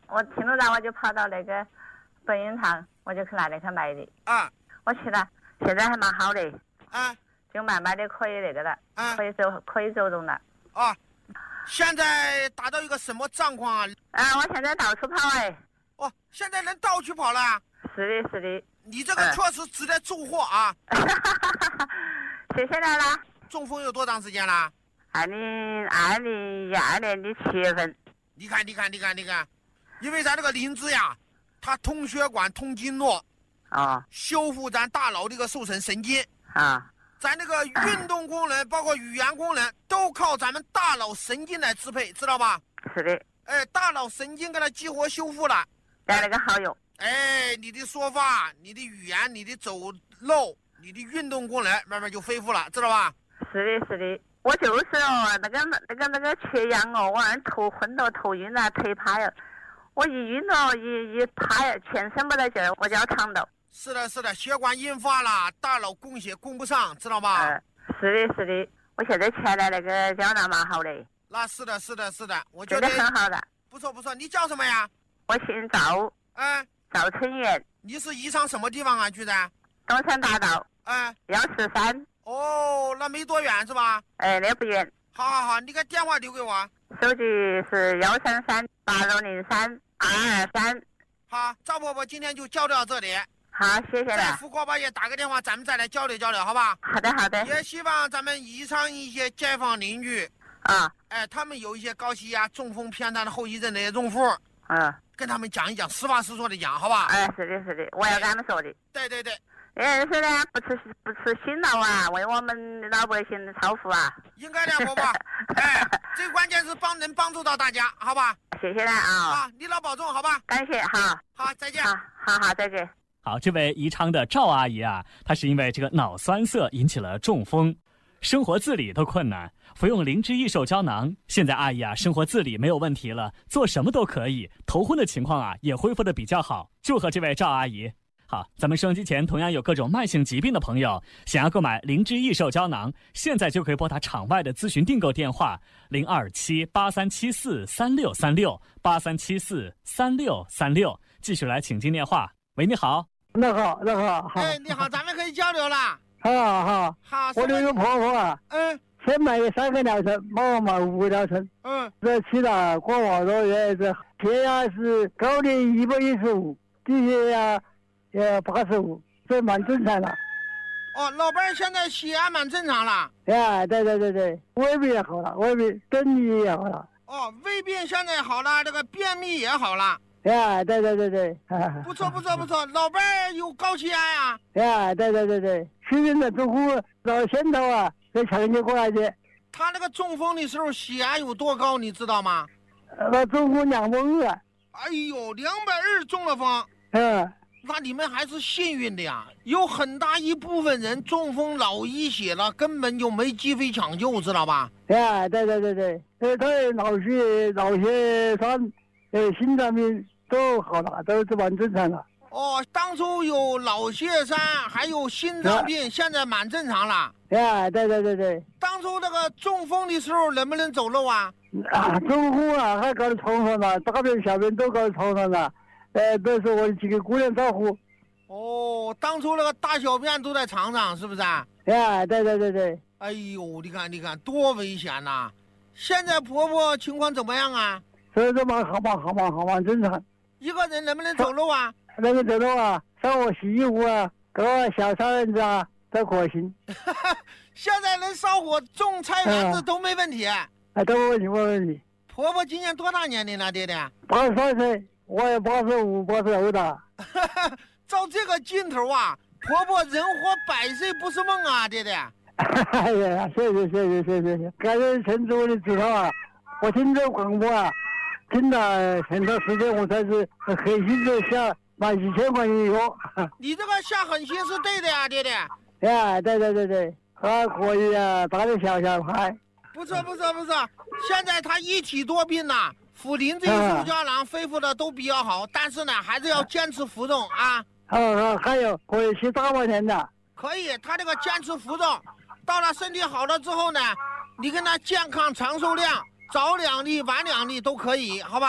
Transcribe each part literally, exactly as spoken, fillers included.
我听了到我就跑到那个本营堂，我就去拿来去买的。 啊， 我去了，现在还蛮好的。 啊， 就慢慢的可以那个了， 啊， 可以走，可以走动了。 啊，现在达到一个什么状况啊？ 啊，我现在到处跑哎。 哦，现在能到处跑了？ 是的，是的。 你这个确实值得祝贺啊！ 谢谢来啦。 中风有多长时间了？ 二零二零一二年的七月份。 你看，你看，你看，你看，因为咱这个灵芝呀，它通血管、通经络， 啊， 修复咱大脑的一个受损神经啊， 咱这个运动功能，包括语言功能，都靠咱们大脑神经来支配，知道吧？ 是的。 哎，大脑神经给它激活修复了， 带那个好用。 哎，你的说话、你的语言、你的走路、你的运动功能，慢慢就恢复了，知道吧？ 是的，是的。我就是哦，那个那个那个缺氧哦，我人头昏了、头晕了、腿趴了，我一晕了，一一趴，全身没得劲儿，我就要躺到。 是的，是的，血管硬化了，大脑供血供不上，知道吧？ 呃，是的，是的。我现在前来那个胶囊蛮好的。 那是的，是的，是的，我觉得真的很好的。 不错，不错。你叫什么呀？ 我姓赵。 哎， 赵春元。 你是宜昌什么地方啊，居然？ 东山大道。 哎， 幺四三。 哦，那没多远是吧？ 哎，那不远。 好好好，你个电话留给我。 手机是幺三三八六零三二二三。 好，赵伯伯今天就交流到这里。 好，谢谢了。 在福国宝也打个电话，咱们再来交流交流，好吧？ 好的，好的。 也希望咱们宜昌一些街坊邻居啊， 哎，他们有一些高血压、中风偏瘫的后遗症的用户， 嗯， 跟他们讲一讲，实话实说的讲，好吧？ 哎，是的，是的，我要跟他们说的。 对对对。 哎，是的，不吃不吃辛劳啊，为我们老百姓操福啊。 应该的，伯伯。哎，最关键是帮能帮助到大家，好吧？ 谢谢了啊。 啊，你老保重，好吧？ 感谢，好。 好，再见。 好，好好，再见。 好，这位宜昌的赵阿姨啊，她是因为这个脑栓塞引起了中风，生活自理都困难，服用灵芝益寿胶囊，现在阿姨啊生活自理没有问题了，做什么都可以，头昏的情况啊也恢复的比较好，祝贺这位赵阿姨。好，咱们收音机前同样有各种慢性疾病的朋友，想要购买灵芝益寿胶囊，现在就可以拨打场外的咨询订购电话零二七八三七四三六三六八三七四三六三六，继续来请进电话。喂，你好。 那好，那好，好。 哎，你好，咱们可以交流了。 好好好。 我的一个婆婆啊， 嗯， 先买了三个疗程，帮我买五个疗程。 嗯， 这吃了过好多月，这血压是高的一百一十五，低血压呃八十五，这蛮正常的。 哦，老伴儿现在血压蛮正常了。 哎，对对对对，胃病也好了，胃病便秘也好了。 哦，胃病现在好了，这个便秘也好了。 哎，对对对对， 不错不错不错，老伴儿有高血压呀？ 哎，对对对对，去年的中风到现头啊，在长期过来的。 他那个中风的时候血压有多高，你知道吗？ 呃，中风两百二。 哎呦，两百二中了风。 嗯。 那你们还是幸运的呀，有很大一部分人中风脑溢血了，根本就没机会抢救，知道吧？ 哎，对对对对，呃，他脑血、脑血栓、呃，心脏病都好了，都是蛮正常的。 哦，当初有脑血栓，还有心脏病，现在蛮正常了。 哎，对对对对。 当初那个中风的时候，能不能走路啊？ 啊，中风啊，还搞到床上了，大便小便都搞到床上了。呃，都是我几个姑娘照顾。 哦，当初那个大小便都在床上，是不是？ 哎，对对对对。 哎呦，你看你看，多危险呐、啊！现在婆婆情况怎么样啊？ 所以说嘛，好嘛好嘛好嘛，正常。 一个人能不能走路啊？ 能够走路啊，上我洗衣服啊，给我小菜园子啊，都可行。 现在能烧火种菜园子都没问题。 啊，都没问题，没问题。 婆婆今年多大年龄了，爹爹？ 八十三岁。我也八十五、八十六的。 照这个劲头啊，婆婆人活百岁不是梦啊，爹爹。 哎呀，谢谢谢谢谢谢谢，感谢陈主任指导啊！我听这广播啊，听了很长时间，我才是狠心的下买几千块钱药。 你这个下狠心是对的呀，爹爹。 哎，对对对对，还可以啊，大点小小孩。 不错不错不错，现在他一体多病呐。服灵芝益寿胶囊恢复的都比较好，但是呢，还是要坚持服用啊。 哦哦，还有可以吃大半年的。 可以，他这个坚持服用，到了身体好了之后呢，你跟他健康长寿量，早两粒晚两粒都可以，好吧？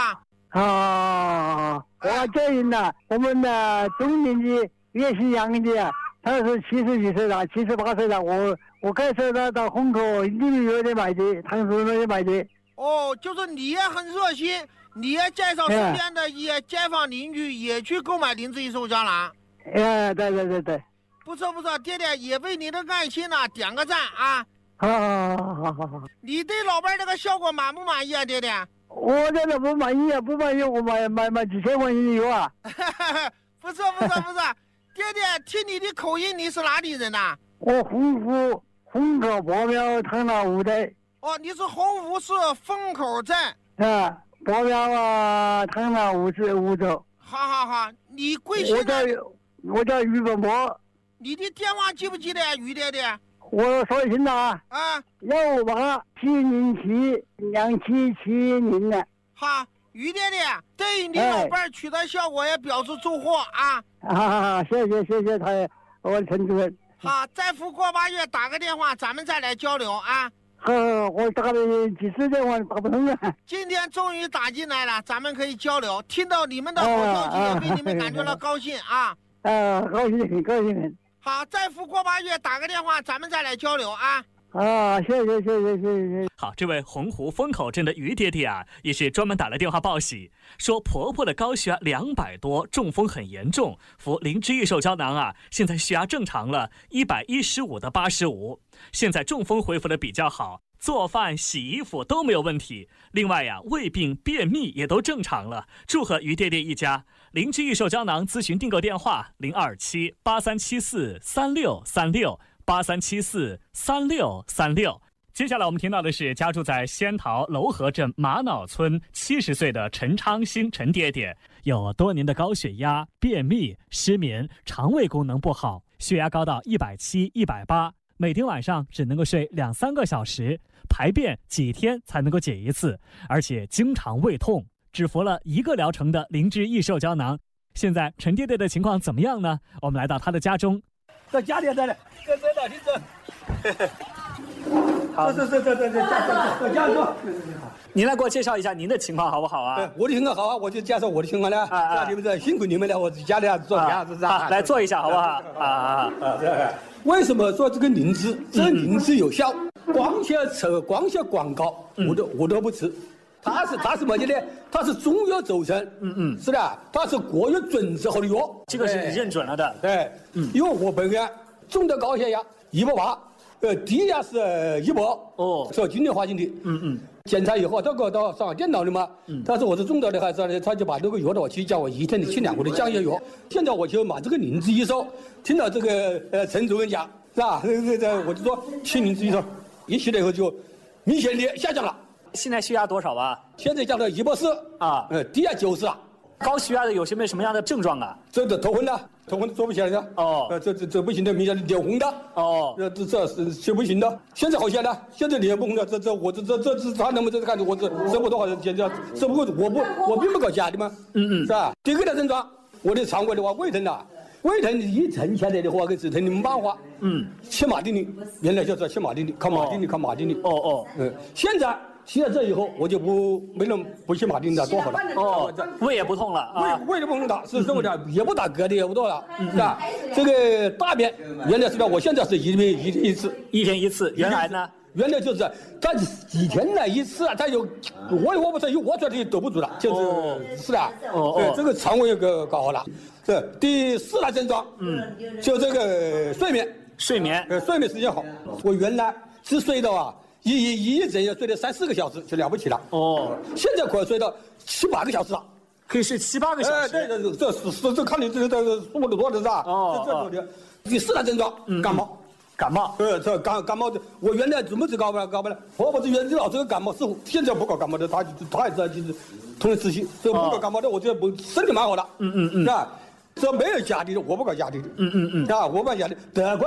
啊，我建议呢，我们的中年的岳西杨的啊，他是七十几岁了，七十八岁了，我我开车他到虹口里面有点买的，唐叔那里买的。 哦，就是你也很热心，你也介绍身边的一些街坊邻居也去购买灵芝益寿胶囊。 哎，对对对对。 不错不错，爹爹也为你的爱心呢、啊、点个赞啊！ 好好好好好好。 你对老伴这个效果满不满意啊，爹爹？ 我真的不满意啊，不满意我买买买几千块钱油啊！ 不错不错不错，爹爹，听你的口音，你是哪里人呐、啊？ 我洪湖虹口伯庙唐老五的。 哦，你是洪湖市风口镇啊，伯庙啊，唐老五市梧州。 好好好，你贵姓？ 我叫我叫于本博。 你的电话记不记得呀，于爹爹？ 我说一下啊。 啊。 幺五八七零七两七七零的。 好，于爹爹，对于你老伴取得效果也表示祝贺啊！ 啊，谢谢谢谢他，我陈主任。 好，再付过八月打个电话，咱们再来交流啊。 呵，我打了几次电话打不通啊。 今天终于打进来了，咱们可以交流。听到你们的好消息，也为你们感觉到高兴啊。 啊，高兴很，高兴很。 好，再付过八月打个电话，咱们再来交流啊。 啊，谢谢谢谢谢谢。 好，这位洪湖风口镇的于爹爹啊，也是专门打了电话报喜，说婆婆的高血压两百多，中风很严重，服灵芝益寿胶囊啊，现在血压正常了，一百一十五的八十五，现在中风恢复的比较好，做饭洗衣服都没有问题。另外呀、啊，胃病便秘也都正常了。祝贺于爹爹一家。灵芝益寿胶囊咨询订购电话零二七八三七四三六三六八三七四三六三六。接下来我们听到的是家住在仙桃楼河镇玛瑙村七十岁的陈昌兴陈爹爹，有多年的高血压、便秘、失眠，肠胃功能不好，血压高到一百七、一百八，每天晚上只能够睡两三个小时，排便几天才能够解一次，而且经常胃痛，只服了一个疗程的灵芝益寿胶囊。现在陈爹爹的情况怎么样呢？我们来到他的家中。 到家里来了，这这老听着。好，这这这这这家这家中。 您来给我介绍一下您的情况好不好啊？ 我的情况好啊，我就介绍我的情况呢。啊啊！你们这辛苦你们了，我家里啊做样子啊。 来坐一下好不好？啊啊啊！ 为什么说这个灵芝？这灵芝有效？光些扯光些广告，我都我都不吃。它是它是什么呢？它是中药组成，嗯嗯，是的，它是国药准字号的药， 这个是你认准了的。 对，嗯，因为我本人中的高血压一百八，呃，低压是一百，哦，是今年发现的，嗯嗯，检查以后，这个到上电脑的嘛，嗯，但是我是中的的话，他他就把这个药的我去叫我一天的吃两个的降血药，现在我就买这个灵芝益寿，听到这个呃陈主任讲是吧？这这这我就说吃灵芝益寿，一吃了以后就明显的下降了。 现在血压多少啊？ 现在降到一百四啊，呃，低压九十啊。 高血压的有什么什么样的症状啊？ 这个头昏的，头昏做不起来的。哦，呃，这这这不行的，明显脸红的。哦，这这这是是不行的。现在好些了，现在脸不红的，这这我这这这这他能不能看着我这这么多少钱？这这不过我不我并不搞假的吗？嗯嗯，是吧？第二个症状，我的肠胃的话胃疼了。胃疼一沉下来的话，跟止疼的慢化。嗯，吃马丁尼，原来就是吃马丁尼，靠马丁尼，靠马丁尼。哦哦，嗯，现在。吃了这以后，我就不没能不吃马丁的多好了。 哦，胃也不痛了啊， 胃胃都不痛了，是受的也不打嗝的，也不多了，是吧？这个大便原来是的，我现在是一天一天一次， 一天一次。原来呢？ 原来就是他几天来一次啊，他有我也我不知道，有我出来就兜不住了，就是是的。哦哦，这个肠胃给搞好了。这第四大症状，嗯，就这个睡眠， 睡眠， 呃，睡眠时间好。我原来是睡到啊。一一一整要睡了三四个小时就了不起了哦，现在可以睡到七八个小时了， 可以睡七八个小时。 哎，对对，这是是这看你这个这个说的多的是吧？哦，这这第四大症状，感冒， 感冒， 呃，这感感冒的，我原来怎么治搞不了搞不了，婆婆是原来老这个感冒是现在不搞感冒的，她她也知道就是通人自信，这不搞感冒的，我这不身体蛮好的，嗯嗯嗯，是吧？这没有假的，我不搞假的，嗯嗯嗯，啊，我不搞假的，得亏。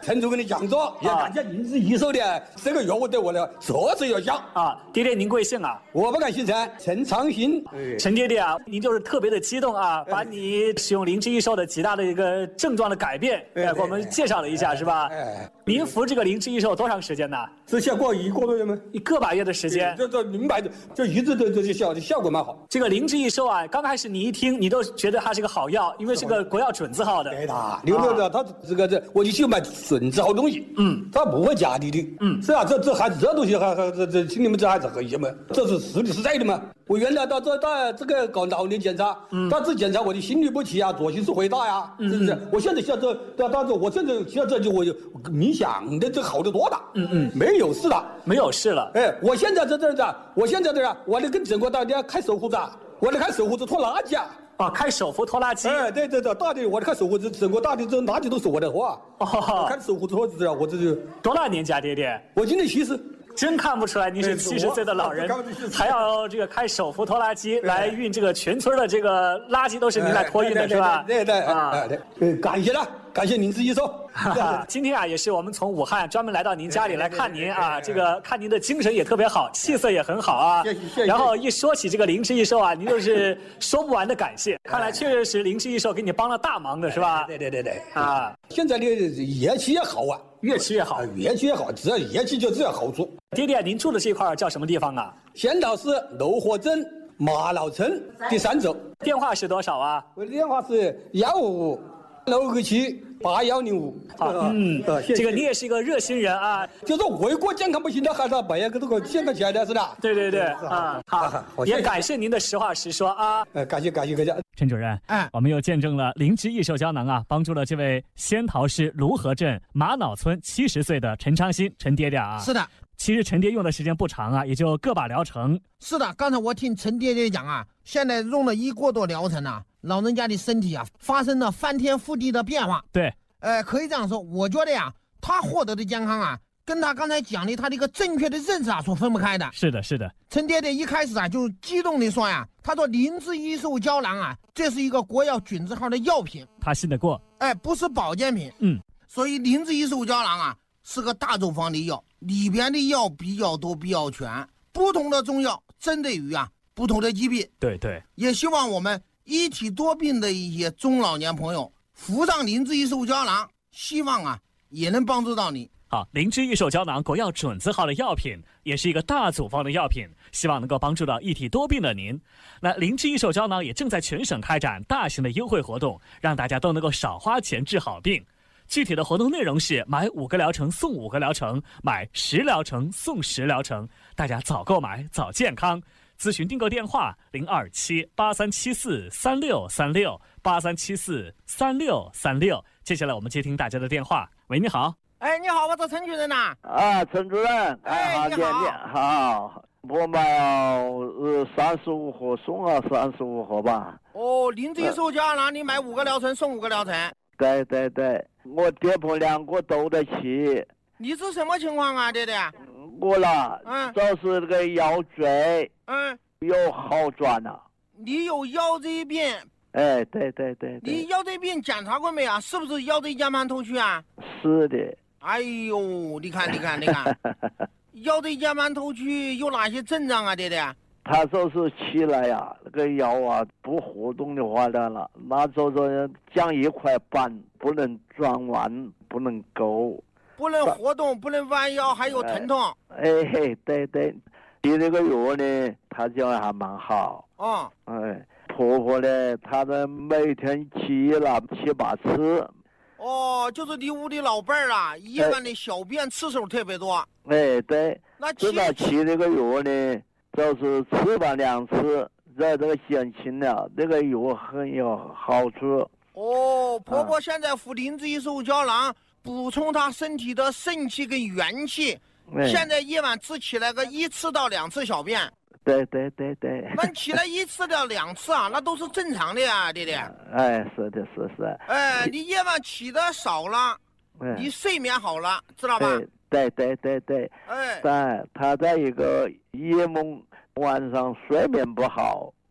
陈主任的讲座，也感谢您之一手的这个药物对我的着实有效啊。爹爹，您贵姓啊？ 我不敢姓陈，陈长兴。 陈爹爹啊，您就是特别的激动啊，把你使用灵芝益寿的极大的一个症状的改变，哎，给我们介绍了一下，是吧？哎，您服这个灵芝益寿多长时间呢？ 是效果一个多月吗？ 一个把月的时间。 这这明白的，就一直这这效效果蛮好。 这个灵芝益寿啊，刚开始你一听，你都觉得它是个好药，因为是个国药准字号的。 对的，六六的，它这个这，我就喜欢买准字号东西。嗯，它不会假的的。嗯，是啊，这这还这东西还还这这，请你们这还是可以嘛？这是实的实在的嘛。我原来到这到这个搞老年检查，嗯，到这检查我的心律不齐啊，左心室回大呀，是不是？我现在像这到到这，我现在像这就我就冥想的这好得多了。嗯嗯，没有事了， 没有事了。 哎，我现在这这这，我现在这啊，我得跟整个大家开手胡子，我得开手胡子拖垃圾啊。 啊，开手扶拖拉机。 哎，对对对，大的我开手胡子，整个大的这垃圾都是我的活。哦，开手胡子拖子我这就多大年纪啊，爹爹？ 我今年七十。 真看不出来您是七十岁的老人，还要这个开手扶拖拉机来运这个全村的这个垃圾，都是您来托运的是吧？ 对对啊，对，感谢了，感谢您之益寿。 今天啊，也是我们从武汉专门来到您家里来看您啊，这个看您的精神也特别好，气色也很好啊。 谢谢。 然后一说起这个灵芝益寿啊，您就是说不完的感谢。看来确实是灵芝益寿给你帮了大忙的是吧？ 对对对对啊，现在的乐器也好啊。 越吃越好， 越吃越好，只要乐器就只要好处。 爹爹，您住的这块叫什么地方啊？ 仙桃市乐和镇马老村第三走。 电话是多少啊？ 我的电话是幺五五六个七八幺零五。 好，嗯，这个你也是一个热心人啊。 就是为国健康不行的，还是把这个这个健康起来的是的。 对对对，啊，好，也感谢您的实话实说啊。 呃，感谢感谢感谢。 陈主任，哎，我们又见证了灵芝益寿胶囊啊，帮助了这位仙桃市卢河镇玛瑙村七十岁的陈昌新陈爹爹啊。 是的， 其实陈爹用的时间不长啊，也就个把疗程。 是的，刚才我听陈爹爹讲啊，现在用了一个多疗程啊，老人家的身体啊发生了翻天覆地的变化。 对， 呃，可以这样说，我觉得呀，他获得的健康啊，跟他刚才讲的他的一个正确的认识啊所分不开的。 是的，是的。 陈爹爹一开始啊就激动地说呀，他说灵芝益寿胶囊啊，这是一个国药准字号的药品， 他信得过。 哎，不是保健品。嗯，所以灵芝益寿胶囊啊是个大处方的药，里边的药比较多比较全，不同的中药针对于啊不同的疾病。 对对， 也希望我们一体多病的一些中老年朋友服上灵芝益寿胶囊，希望啊也能帮助到你。 好，灵芝益寿胶囊国药准字号的药品，也是一个大组方的药品，希望能够帮助到一体多病的您。那灵芝益寿胶囊也正在全省开展大型的优惠活动，让大家都能够少花钱治好病。具体的活动内容是买五个疗程送五个疗程，买十疗程送十疗程，大家早购买早健康。咨询订购电话零二七八三七四三六三六八三七四三六三六。接下来我们接听大家的电话。喂，你好。 哎，你好，我是陈主任呐。 啊，陈主任。 哎， 好， 你好。 好，我买呃三十五盒，送了三十五盒吧。 哦，灵芝益寿胶囊，你买五个疗程送五个疗程。 对对对，我爹婆两个都得去。 你是什么情况啊，爹爹？ 我啦，嗯，就是那个腰椎， 嗯， 有好转了。 你有腰椎病？ 哎，对对对对。 你腰椎病检查过没啊？是不是腰椎间盘突出啊？ 是的。 哎呦，你看你看你看，腰椎间盘突出有哪些症状啊，爹爹？ 他说是起来呀，那个腰啊不活动的话的了，那就是讲一块板不能转弯，不能勾， 不能活动，不能弯腰，还有疼痛。 哎嘿，对对，你那个药呢，他讲还蛮好。 哦。 哎，婆婆呢，她的每天起了七八次。 哦，就是你屋里老伴儿啦，夜晚的小便次数特别多。 哎，对。 那知道起那个药呢？就是吃吧两次，在这个减轻了，这个药很有好处。 哦，婆婆现在服灵芝益寿胶囊，补充她身体的肾气跟元气。哎、现在夜晚只起来个一次到两次小便。 对对对对。 那起来一次到两次啊，那都是正常的呀，爹爹。 哎，是的，是是。 哎，你夜晚起的少了，哎、你睡眠好了，知道吧？ 对对对对， 哎， 但他在一个夜梦晚上睡眠不好，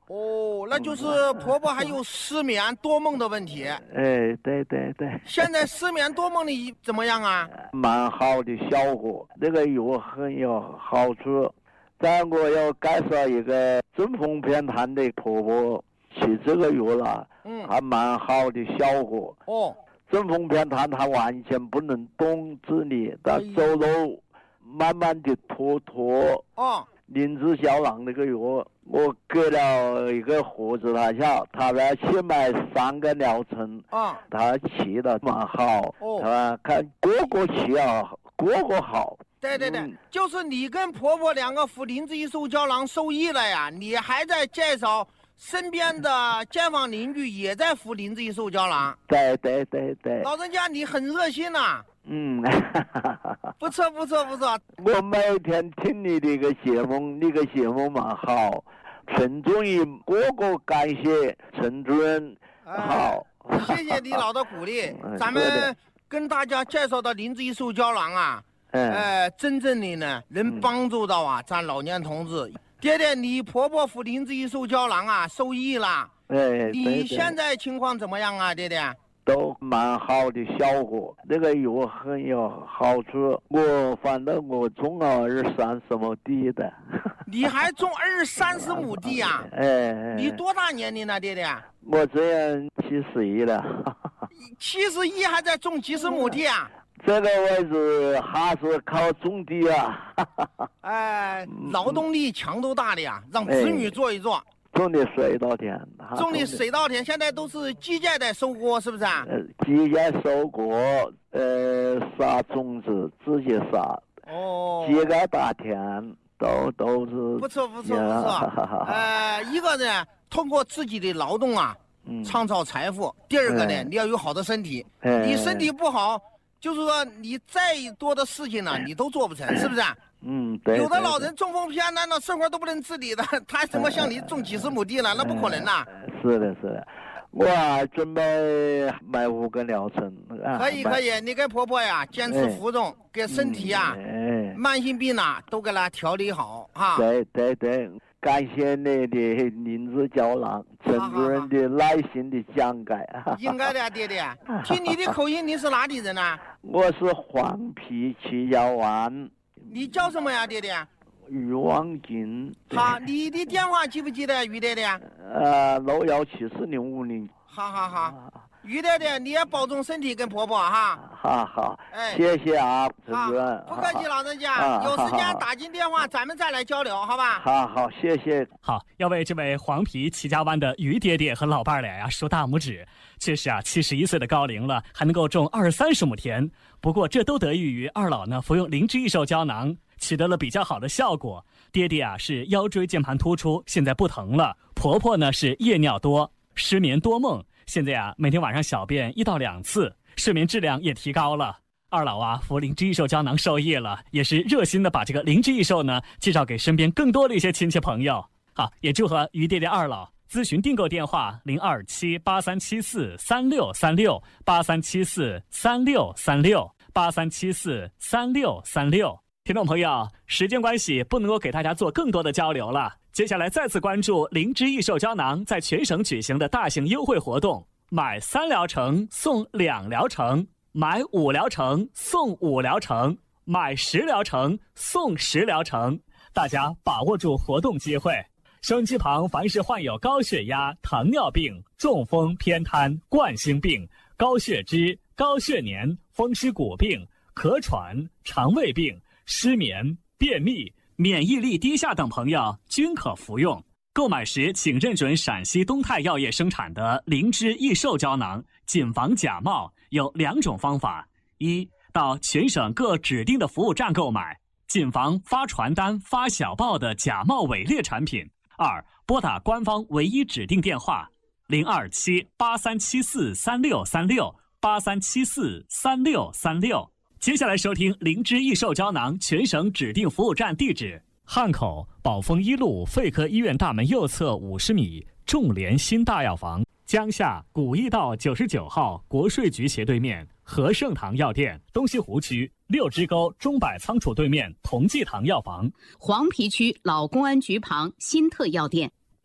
哦，那就是婆婆还有失眠多梦的问题。 哎，对对对。 现在失眠多梦的怎么样啊？ 蛮好的效果，这个药很有好处。再我要介绍一个中风偏瘫的婆婆吃这个药了，嗯，还蛮好的效果。 哦， 中风偏瘫她完全不能动自理，她走路慢慢的拖拖。 哦。 灵芝胶囊那个药，我给了一个盒子他要，他要去买三个疗程，啊，他吃的蛮好，哦，他看个个吃啊，个个好。 对对对，嗯、就是你跟婆婆两个服灵芝益寿胶囊受益了呀，你还在介绍身边的街坊邻居也在服灵芝益寿胶囊。 对对对对， 老人家你很热心呐、啊。 嗯， 不错不错不错。 我每天听你的个节目，你个节目蛮好，陈主任个个感谢陈主任好。 哎、谢谢你老的鼓励。咱们跟大家介绍的灵芝益寿胶囊啊，嗯、呃，真正的呢能帮助到啊、嗯、咱老年同志。爹爹，你婆婆服灵芝益寿胶囊啊受益了。 哎， 你现在情况怎么样啊，爹爹？ 都蛮好的效果，这个药很有好处。我反正我种了二三十亩地的。 你还种二三十亩地啊？ 哎， 你多大年龄了，爹爹？ 我这样七十一了。 七十一还在种几十亩地啊？ 这个位置还是靠种地啊。 哎，劳动力强度大的呀，让子女做一做。 种的水稻田， 种的水稻田，现在都是机械在收割，是不是啊？ 呃，机械收割，呃，撒种子自己撒， 哦， 机械打田，都都是不错不错不错。呃，一个呢，通过自己的劳动啊，嗯、创造财富；第二个呢，哎、你要有好的身体，哎、你身体不好，就是说你再多的事情呢，你都做不成，是不是？ 嗯，对。 有的老人中风偏瘫了，生活都不能自理的，他怎么像你种几十亩地了？那不可能呐。 是的，是的。我准备买五个疗程。 可以可以，你跟婆婆呀坚持服用，给身体呀、慢性病呐都给她调理好啊。 对对对，感谢你的灵芝胶囊，陈主任的耐心的讲解。 应该的呀，爹爹。听你的口音，你是哪里人呢？ 我是黄陂七幺湾。 你叫什么呀，爹爹？ 余望金。 好，你的电话记不记得，余爹爹？ 呃，六幺七四零五零。 好好好，余爹爹，你也保重身体，跟婆婆哈。 好好，哎，谢谢啊，陈主任。 不客气，老人家，有时间打进电话，咱们再来交流，好吧？ 好好，谢谢。 好，要为这位黄陂齐家湾的余爹爹和老伴俩呀竖大拇指。确实啊，七十一岁的高龄了，还能够种二三十亩田。不过这都得益于二老呢服用灵芝益寿胶囊，取得了比较好的效果。爹爹啊是腰椎间盘突出，现在不疼了；婆婆呢是夜尿多、失眠多梦，现在啊每天晚上小便一到两次，睡眠质量也提高了。二老啊服灵芝益寿胶囊受益了，也是热心的把这个灵芝益寿呢介绍给身边更多的一些亲戚朋友。好，也祝贺余爹爹二老。咨询订购电话零二七八三七四三六三六八三七四三六三六八三七四三六三六。听众朋友，时间关系不能够给大家做更多的交流了，接下来再次关注灵芝益寿胶囊在全省举行的大型优惠活动，买三疗程送两疗程，买五疗程送五疗程，买十疗程送十疗程，大家把握住活动机会。收音机旁凡是患有高血压、糖尿病、中风、偏瘫、冠心病、高血脂、高血粘、风湿骨病、咳喘、肠胃病、失眠、便秘、免疫力低下等朋友均可服用。购买时请认准陕西东泰药业生产的灵芝益寿胶囊，谨防假冒。有两种方法：一，到全省各指定的服务站购买，谨防发传单、发小报的假冒伪劣产品；二，拨打官方唯一指定电话零二七八三七四三六三六八三七四三六三六。接下来收听灵芝益寿胶囊全省指定服务站地址：汉口宝丰一路肺科医院大门右侧五十米，众联新大药房；江夏古驿道九十九号国税局斜对面和盛堂药店；东西湖区六支沟中百仓储对面同济堂药房； 黄陂区老公安局旁新特药店。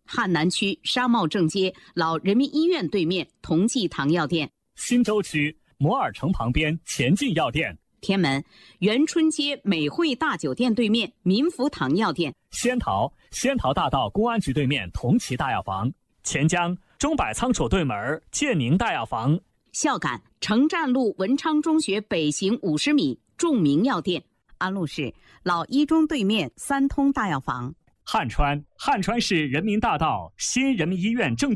汉南区商贸正街老人民医院对面同济堂药店； 新洲区摩尔城旁边前进药店； 天门元春街美汇大酒店对面民福堂药店； 仙桃仙桃大道公安局对面同齐大药房；钱江钟柏仓储对门建宁大药房； 孝感城站路文昌中学北行五十米众明药店；安陆市老一中对面三通大药房； 汉川汉川市人民大道新人民医院正对